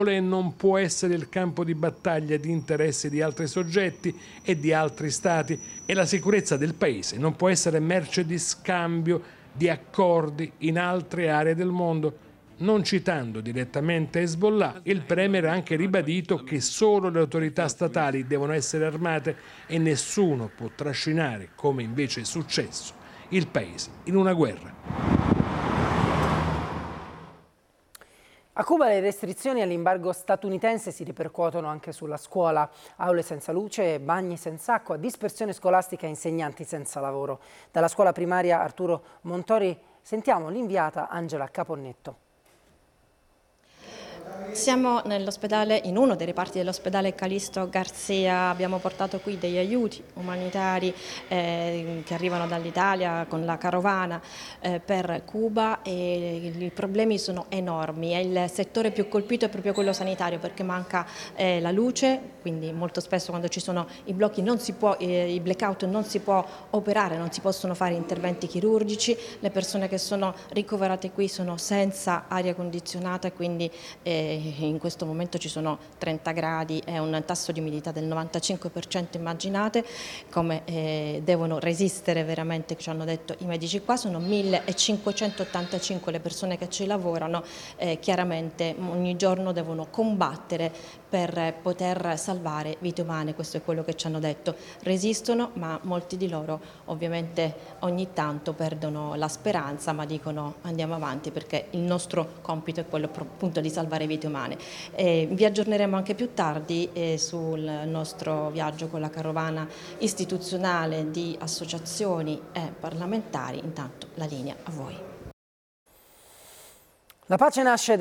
e non può essere il campo di battaglia di interessi di altri soggetti e di altri stati, e la sicurezza del paese non può essere merce di scambio di accordi in altre aree del mondo. Non citando direttamente Hezbollah, il premier ha anche ribadito che solo le autorità statali devono essere armate e nessuno può trascinare, come invece è successo, il paese in una guerra. A Cuba le restrizioni all'embargo statunitense si ripercuotono anche sulla scuola. Aule senza luce, bagni senza acqua, dispersione scolastica e insegnanti senza lavoro. Dalla scuola primaria Arturo Montori sentiamo l'inviata Angela Caponnetto. Siamo nell'ospedale, in uno dei reparti dell'ospedale Calixto Garcia. Abbiamo portato qui degli aiuti umanitari che arrivano dall'Italia con la carovana per Cuba, e i problemi sono enormi. Il settore più colpito è proprio quello sanitario, perché manca la luce, quindi molto spesso quando ci sono i blocchi i blackout non si può operare, non si possono fare interventi chirurgici. Le persone che sono ricoverate qui sono senza aria condizionata e quindi in questo momento ci sono 30 gradi e un tasso di umidità del 95%, immaginate come devono resistere veramente, ci hanno detto i medici qua. Sono 1585 le persone che ci lavorano, chiaramente ogni giorno devono combattere per poter salvare vite umane, questo è quello che ci hanno detto. Resistono, ma molti di loro ovviamente ogni tanto perdono la speranza, ma dicono andiamo avanti perché il nostro compito è quello appunto di salvare vite umane. Vi aggiorneremo anche più tardi sul nostro viaggio con la carovana istituzionale di associazioni e parlamentari. Intanto la linea a voi. La pace nasce